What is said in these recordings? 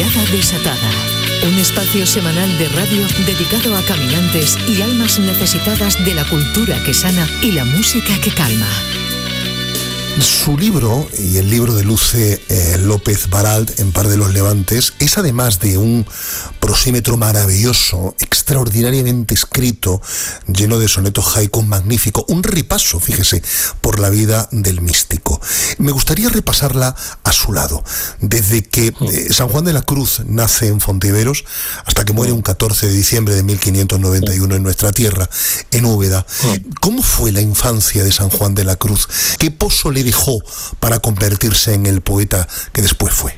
Mirada Desatada, un espacio semanal de radio dedicado a caminantes y almas necesitadas de la cultura que sana y la música que calma. Su libro, y el libro de Luce López Baralt, En Par de los Levantes, es además de un prosímetro maravilloso, extraordinariamente escrito, lleno de sonetos haikus magnífico, un repaso, fíjese, por la vida del místico. Me gustaría repasarla a su lado, desde que San Juan de la Cruz nace en Fontiveros hasta que muere un 14 de diciembre de 1591 en nuestra tierra, en Úbeda. ¿Cómo fue la infancia de San Juan de la Cruz? ¿Qué pozo le dejó para convertirse en el poeta que después fue?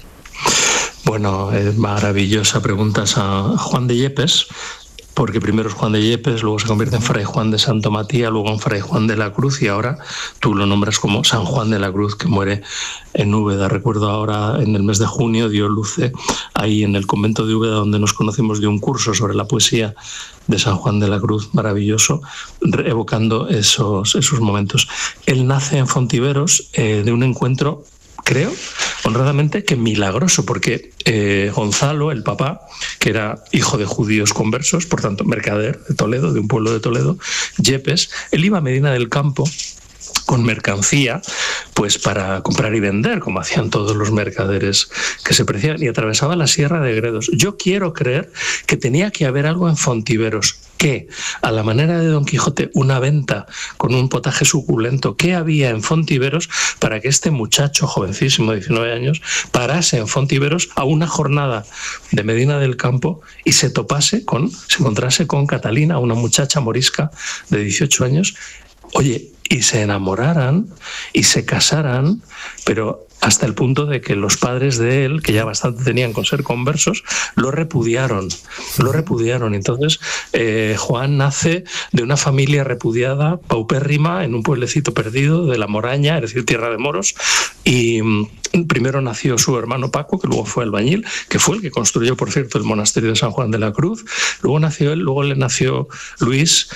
Bueno, es maravillosa pregunta. San Juan de Yepes, porque primero es Juan de Yepes, luego se convierte en Fray Juan de Santo Matías, luego en Fray Juan de la Cruz, y ahora tú lo nombras como San Juan de la Cruz, que muere en Úbeda. Recuerdo ahora, en el mes de junio, dio Luce ahí en el convento de Úbeda, donde nos conocimos, de un curso sobre la poesía de San Juan de la Cruz, maravilloso, evocando esos momentos. Él nace en Fontiveros de un encuentro, creo, honradamente, que milagroso, porque Gonzalo, el papá, que era hijo de judíos conversos, por tanto mercader de Toledo, de un pueblo de Toledo, Yepes, él iba a Medina del Campo con mercancía, pues para comprar y vender, como hacían todos los mercaderes que se preciaban, y atravesaba la Sierra de Gredos. Yo quiero creer que tenía que haber algo en Fontiveros, que, a la manera de Don Quijote, una venta con un potaje suculento, ¿qué había en Fontiveros para que este muchacho, jovencísimo, 19 años, parase en Fontiveros a una jornada de Medina del Campo y se encontrase con Catalina, una muchacha morisca de 18 años, oye, y se enamoraran y se casaran, pero hasta el punto de que los padres de él, que ya bastante tenían con ser conversos, lo repudiaron. Entonces, Juan nace de una familia repudiada, paupérrima, en un pueblecito perdido de la Moraña, es decir, tierra de moros, y primero nació su hermano Paco, que luego fue albañil, que fue el que construyó, por cierto, el monasterio de San Juan de la Cruz. Luego nació él, luego le nació Luis.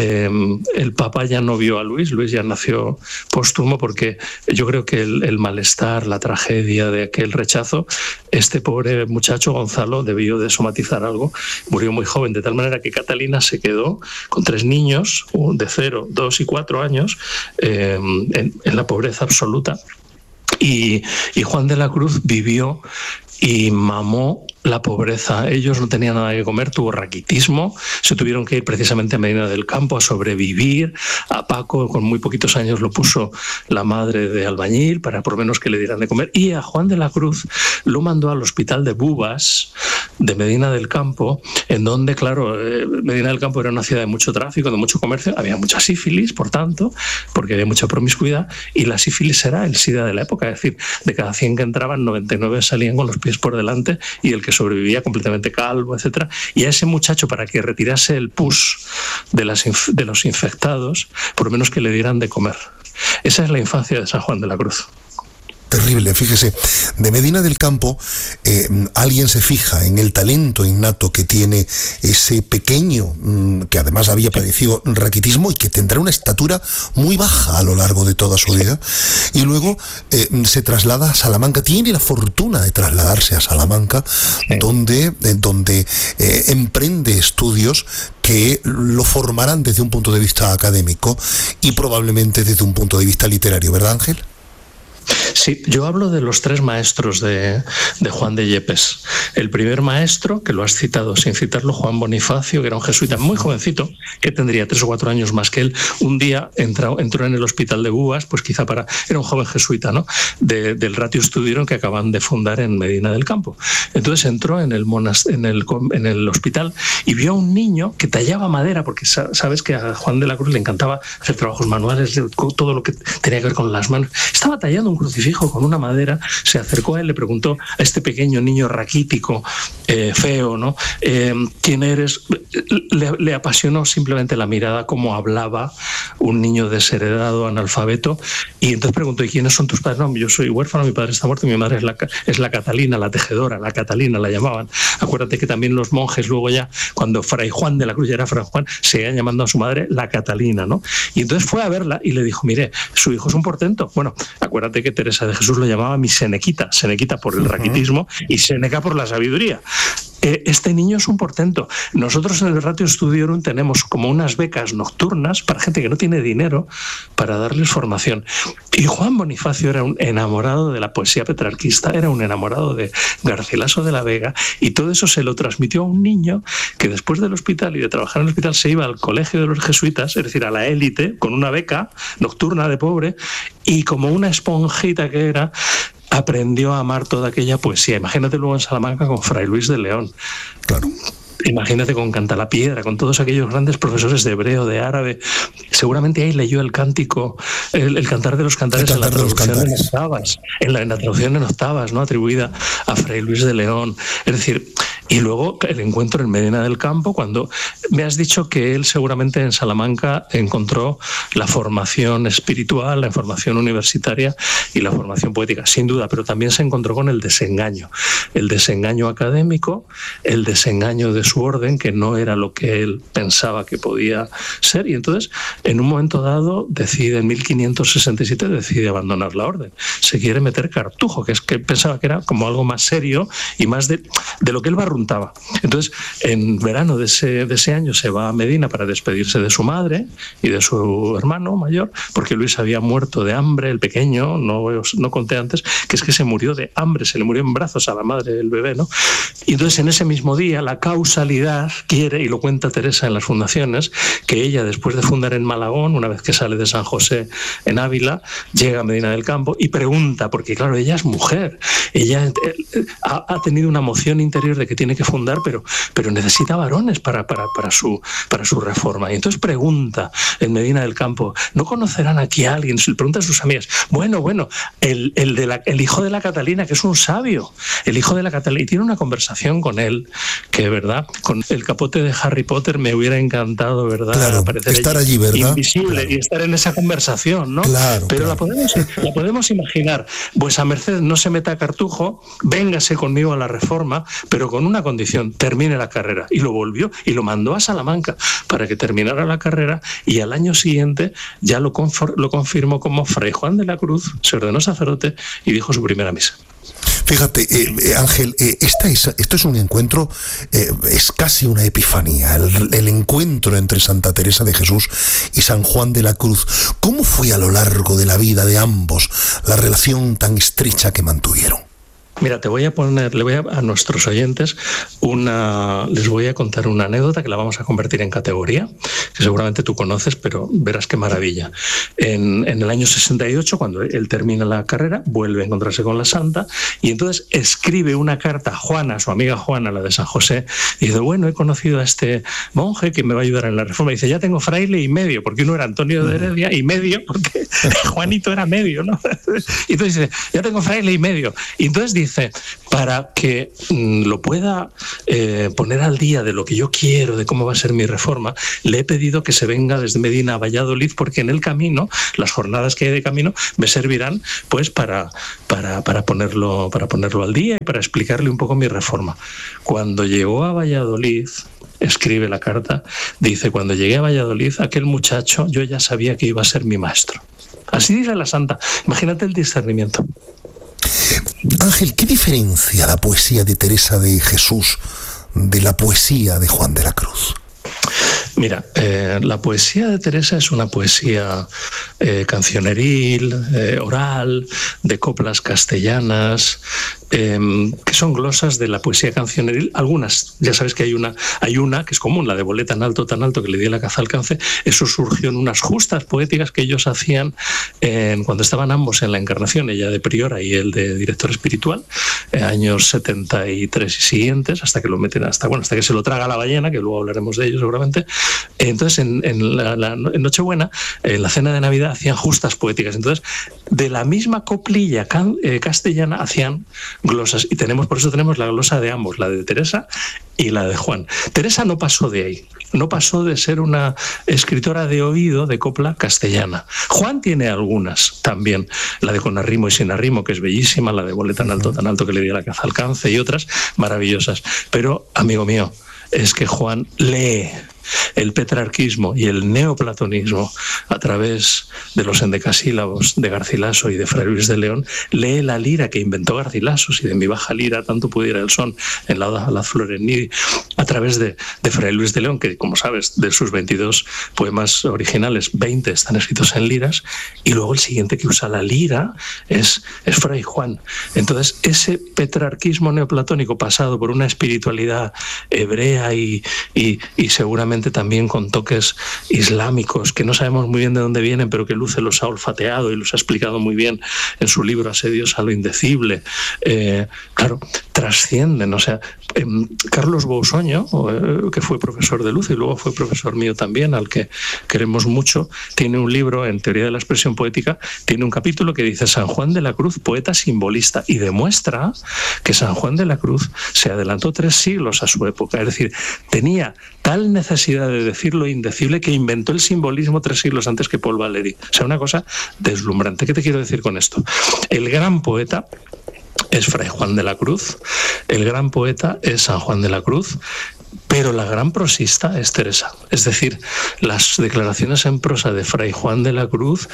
El papá ya no vio a Luis ya nació póstumo, porque yo creo que el malestar, la tragedia de aquel rechazo, este pobre muchacho Gonzalo debió de somatizar algo, murió muy joven, de tal manera que Catalina se quedó con 3 niños de 0, 2 y 4 años en la pobreza absoluta. Y Juan de la Cruz vivió y mamó la pobreza. Ellos no tenían nada que comer, tuvo raquitismo, se tuvieron que ir precisamente a Medina del Campo a sobrevivir. A Paco, con muy poquitos años, lo puso la madre de albañil para por lo menos que le dieran de comer. Y a Juan de la Cruz lo mandó al hospital de Bubas de Medina del Campo, en donde, claro, Medina del Campo era una ciudad de mucho tráfico, de mucho comercio, había mucha sífilis, por tanto, porque había mucha promiscuidad, y la sífilis era el SIDA de la época, es decir, de cada 100 que entraban, 99 salían con los pies por delante, y el que sobrevivía completamente calvo, etcétera. Y a ese muchacho, para que retirase el pus de los infectados, por lo menos que le dieran de comer. Esa es la infancia de San Juan de la Cruz. Terrible, fíjese, de Medina del Campo alguien se fija en el talento innato que tiene ese pequeño, que además había padecido raquitismo y que tendrá una estatura muy baja a lo largo de toda su vida, y luego se traslada a Salamanca, tiene la fortuna de trasladarse a Salamanca, donde emprende estudios que lo formarán desde un punto de vista académico y probablemente desde un punto de vista literario, ¿verdad, Ángel? Sí, yo hablo de los 3 maestros de Juan de Yepes. El primer maestro, que lo has citado sin citarlo, Juan Bonifacio, que era un jesuita muy jovencito, que tendría 3 o 4 años más que él. Un día entró en el hospital de Bubas, pues quizá era un joven jesuita, ¿no? Del Ratio Studiorum que acaban de fundar en Medina del Campo. Entonces entró en el hospital y vio a un niño que tallaba madera, porque sabes que a Juan de la Cruz le encantaba hacer trabajos manuales, todo lo que tenía que ver con las manos. Estaba tallando un crucifijo con una madera, se acercó a él, le preguntó a este pequeño niño raquítico, feo, ¿no? ¿Quién eres? le apasionó simplemente la mirada, cómo hablaba un niño desheredado, analfabeto, y entonces preguntó: ¿y quiénes son tus padres? No, yo soy huérfano, mi padre está muerto y mi madre es la Catalina, la tejedora, la Catalina la llamaban. Acuérdate que también los monjes luego ya, cuando Fray Juan de la Cruz ya era Fray Juan, seguían llamando a su madre la Catalina, ¿no? Y entonces fue a verla y le dijo: mire, su hijo es un portento. Bueno, acuérdate que Teresa de Jesús lo llamaba mi Senequita, Senequita por el raquitismo y Seneca por la sabiduría. Este niño es un portento. Nosotros en el Ratio Studiorum tenemos como unas becas nocturnas para gente que no tiene dinero para darles formación. Y Juan Bonifacio era un enamorado de la poesía petrarquista, era un enamorado de Garcilaso de la Vega, y todo eso se lo transmitió a un niño que después del hospital y de trabajar en el hospital se iba al colegio de los jesuitas, es decir, a la élite, con una beca nocturna de pobre, y como una esponjita que era, aprendió a amar toda aquella poesía. Imagínate luego en Salamanca con Fray Luis de León. Claro. Imagínate con Cantalapiedra, con todos aquellos grandes profesores de hebreo, de árabe. Seguramente ahí leyó el cántico, el Cantar de los Cantares, en la traducción en octavas, en la traducción en octavas, ¿no?, atribuida a Fray Luis de León. Es decir, y luego el encuentro en Medina del Campo, cuando me has dicho que él seguramente en Salamanca encontró la formación espiritual, la formación universitaria y la formación poética, sin duda, pero también se encontró con el desengaño académico, el desengaño de su orden, que no era lo que él pensaba que podía ser, y entonces en un momento dado decide, en 1567 decide abandonar la orden, se quiere meter Cartujo, que es que pensaba que era como algo más serio y más de lo que él barruntaba. Entonces en verano de ese año se va a Medina para despedirse de su madre y de su hermano mayor, porque Luis había muerto de hambre, el pequeño, no conté antes, que es que se murió de hambre, se le murió en brazos a la madre del bebé, ¿no? Y entonces en ese mismo día la causalidad quiere, y lo cuenta Teresa en las fundaciones, que ella, después de fundar en Malagón, una vez que sale de San José en Ávila, llega a Medina del Campo y pregunta, porque claro, ella es mujer, ella ha tenido una moción interior de que tiene que fundar, pero necesita varones para su reforma. Y entonces pregunta en Medina del Campo: ¿no conocerán aquí a alguien? Le pregunta a sus amigas: bueno, el hijo de la Catalina, que es un sabio, el hijo de la Catalina, y tiene una conversación con él, que, ¿verdad?, con el capote de Harry Potter me hubiera encantado, ¿verdad?, claro, aparecer estar allí, ¿verdad?, invisible, claro, y estar en esa conversación, ¿no? Claro, pero claro. La podemos imaginar. Vuesa merced no se meta a Cartujo, véngase conmigo a la reforma, pero con una condición: termine la carrera. Y lo volvió y lo mandó a Salamanca para que terminara la carrera, y al año siguiente ya lo confirmó como Fray Juan de la Cruz, se ordenó sacerdote y dijo su primera misa. Fíjate, Ángel, esto es un encuentro, es casi una epifanía, el encuentro entre Santa Teresa de Jesús y San Juan de la Cruz. ¿Cómo fue a lo largo de la vida de ambos la relación tan estrecha que mantuvieron? Mira, le voy a nuestros oyentes les voy a contar una anécdota que la vamos a convertir en categoría, que seguramente tú conoces, pero verás qué maravilla. En el año 68, cuando él termina la carrera, vuelve a encontrarse con la santa, y entonces escribe una carta a Juana, a su amiga Juana, la de San José, y dice: bueno, he conocido a este monje que me va a ayudar en la reforma. Y dice: ya tengo fraile y medio, porque uno era Antonio de Heredia, y medio, porque Juanito era medio, ¿no? Y entonces dice: ya tengo fraile y medio. Y entonces dice: para que lo pueda poner al día de lo que yo quiero, de cómo va a ser mi reforma, le he pedido que se venga desde Medina a Valladolid, porque en el camino, las jornadas que hay de camino, me servirán pues para ponerlo al día y para explicarle un poco mi reforma. Cuando llegó a Valladolid, escribe la carta, dice: cuando llegué a Valladolid, aquel muchacho, yo ya sabía que iba a ser mi maestro. Así dice la santa. Imagínate el discernimiento. Ángel, ¿qué diferencia la poesía de Teresa de Jesús de la poesía de Juan de la Cruz? Mira, la poesía de Teresa es una poesía cancioneril, oral, de coplas castellanas, que son glosas de la poesía cancioneril. Algunas, ya sabes que hay una que es común, la de Bolé tan alto, que le di la caza alcance. Eso surgió en unas justas poéticas que ellos hacían cuando estaban ambos en la Encarnación, ella de priora y él de director espiritual, años 73 y siguientes, hasta que lo meten hasta que se lo traga la ballena, que luego hablaremos de ello seguramente. Entonces, en Nochebuena, en la cena de Navidad, hacían justas poéticas. Entonces, de la misma coplilla castellana hacían glosas. Y por eso tenemos la glosa de ambos, la de Teresa y la de Juan. Teresa no pasó de ahí, no pasó de ser una escritora de oído de copla castellana. Juan tiene algunas también, la de Con arrimo y sin arrimo, que es bellísima, la de Volé tan alto que le dio la caza alcance, y otras maravillosas. Pero, amigo mío, es que Juan lee el petrarquismo y el neoplatonismo a través de los endecasílabos de Garcilaso y de Fray Luis de León, lee la lira que inventó Garcilaso, si de mi baja lira tanto pudiera el son, en la Oda a las flores nidi, a través de Fray Luis de León, que, como sabes, de sus 22 poemas originales, 20 están escritos en liras, y luego el siguiente que usa la lira es Fray Juan. Entonces, ese petrarquismo neoplatónico pasado por una espiritualidad hebrea y seguramente también con toques islámicos que no sabemos muy bien de dónde vienen, pero que Luce los ha olfateado y los ha explicado muy bien en su libro Asedios a lo indecible. Claro, trascienden. O sea, Carlos Bousoño, que fue profesor de Luce y luego fue profesor mío también, al que queremos mucho, tiene un libro en Teoría de la Expresión Poética, tiene un capítulo que dice San Juan de la Cruz, poeta simbolista, y demuestra que San Juan de la Cruz se adelantó 3 siglos a su época. Es decir, tenía tal necesidad de decir lo indecible que inventó el simbolismo 3 siglos antes que Paul Valéry. O sea, una cosa deslumbrante. ¿Qué te quiero decir con esto? El gran poeta es Fray Juan de la Cruz, el gran poeta es San Juan de la Cruz, pero la gran prosista es Teresa. Es decir, las declaraciones en prosa de Fray Juan de la Cruz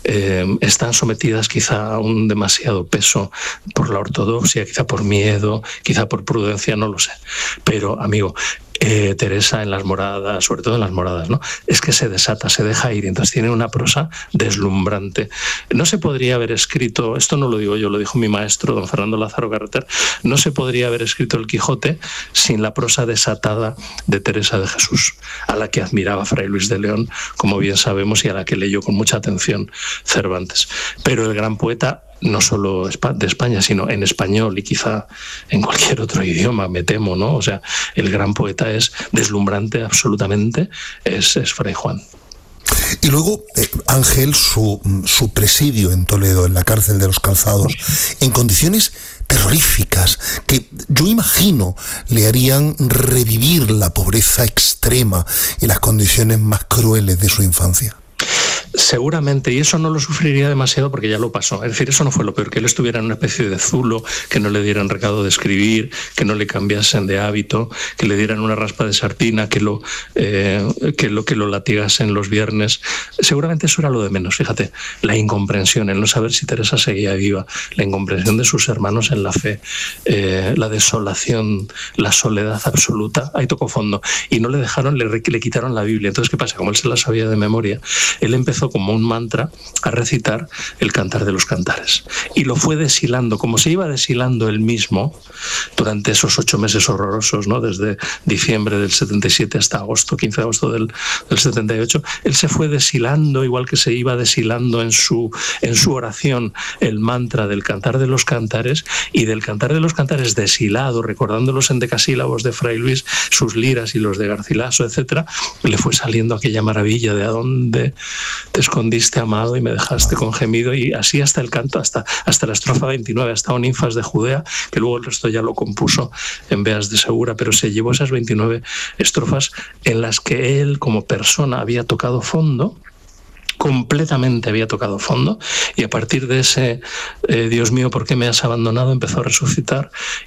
están sometidas quizá a un demasiado peso por la ortodoxia, quizá por miedo, quizá por prudencia, no lo sé. Pero, amigo, Teresa en las moradas, sobre todo en las moradas, ¿no? Es que se desata, se deja ir, y entonces tiene una prosa deslumbrante. No se podría haber escrito, esto no lo digo yo, lo dijo mi maestro, don Fernando Lázaro Carreter, no se podría haber escrito el Quijote sin la prosa desatada de Teresa de Jesús, a la que admiraba Fray Luis de León, como bien sabemos, y a la que leyó con mucha atención Cervantes. Pero el gran poeta, no solo de España, sino en español y quizá en cualquier otro idioma, me temo, ¿no? O sea, el gran poeta es deslumbrante absolutamente, es Fray Juan. Y luego, Ángel, su presidio en Toledo, en la cárcel de los Calzados, en condiciones terroríficas que yo imagino le harían revivir la pobreza extrema y las condiciones más crueles de su infancia. Seguramente, y eso no lo sufriría demasiado porque ya lo pasó. Es decir, eso no fue lo peor, que él estuviera en una especie de zulo, que no le dieran recado de escribir, que no le cambiasen de hábito, que le dieran una raspa de sartina, que lo latigasen los viernes. Seguramente eso era lo de menos. Fíjate, la incomprensión, el no saber si Teresa seguía viva, la incomprensión de sus hermanos en la fe, la desolación, la soledad absoluta. Ahí tocó fondo. Y no le dejaron, le quitaron la Biblia. Entonces, ¿qué pasa? Como él se la sabía de memoria, él empezó como un mantra a recitar el Cantar de los Cantares. Y lo fue deshilando, como se iba deshilando él mismo durante esos 8 meses horrorosos, ¿no? Desde diciembre del 77 hasta agosto, 15 de agosto del 78, él se fue deshilando, igual que se iba deshilando en su oración el mantra del Cantar de los Cantares, y del Cantar de los Cantares deshilado, recordando los endecasílabos de Fray Luis, sus liras y los de Garcilaso, etcétera, le fue saliendo aquella maravilla de a dónde te escondiste, amado, y me dejaste con gemido, y así hasta el canto, hasta la estrofa 29, hasta un Ninfas de Judea, que luego el resto ya lo compuso en Beas de Segura, pero se llevó esas 29 estrofas en las que él como persona había tocado fondo, completamente había tocado fondo, y a partir de ese Dios mío, ¿por qué me has abandonado?, empezó a resucitar